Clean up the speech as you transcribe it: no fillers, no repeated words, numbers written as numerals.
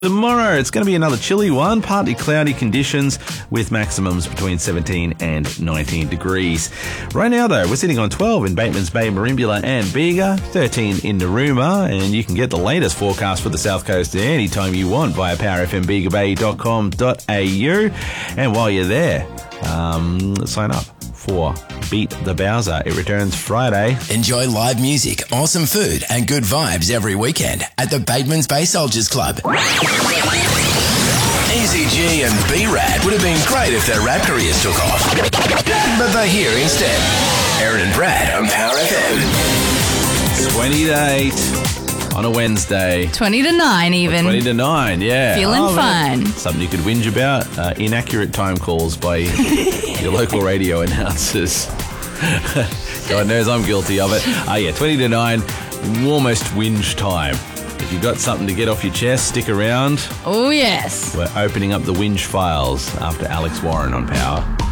Tomorrow, it's going to be another chilly one, partly cloudy conditions with maximums between 17 and 19 degrees. Right now, though, we're sitting on 12 in Batemans Bay, Merimbula and Bega, 13 in Narooma, and you can get the latest forecast for the South Coast anytime you want via powerfmbegabay.com.au. And while you're there, sign up for Beat the Bowser. It returns Friday. Enjoy live music, awesome food and good vibes every weekend at the Batemans Bay Soldiers Club. Easy G and B-Rad would have been great if their rap careers took off. But they're here instead. Aaron and Brad on Power FM. 20 to 8 on a Wednesday. 20 to 9 even. 20 to 9, yeah. Feeling fun. Something you could whinge about. Inaccurate time calls by your local radio announcers. God knows I'm guilty of it. 20 to 9, almost whinge time. If you've got something to get off your chest, stick around. Oh, yes. We're opening up the whinge files after Alex Warren on Power.